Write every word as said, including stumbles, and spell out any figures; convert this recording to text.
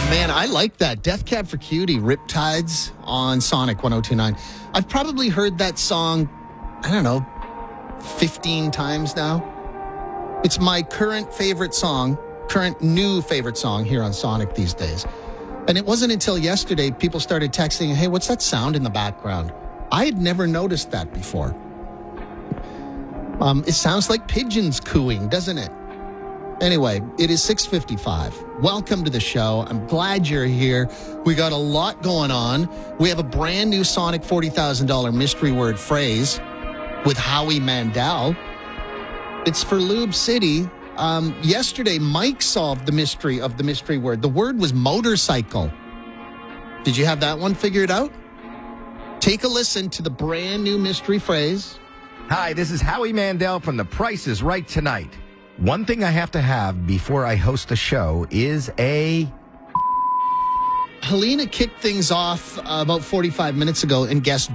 Man, I like that. Death Cab for Cutie, Riptides on Sonic one oh two point nine. I've probably heard that song, I don't know, fifteen times now. It's my current favorite song, current new favorite song here on Sonic these days. And it wasn't until yesterday people started texting, hey, what's that sound in the background? I had never noticed that before. Um, it sounds like pigeons cooing, doesn't it? Anyway, it is six fifty-five. Welcome to the show. I'm glad you're here. We got a lot going on. We have a brand new Sonic forty thousand dollars mystery word phrase with Howie Mandel. It's for Lube City. Um, yesterday, Mike solved the mystery of the mystery word. The word was motorcycle. Did you have that one figured out? Take a listen to the brand new mystery phrase. Hi, this is Howie Mandel from The Price is Right Tonight. One thing I have to have before I host a show is a... Helena kicked things off uh, about forty-five minutes ago and guessed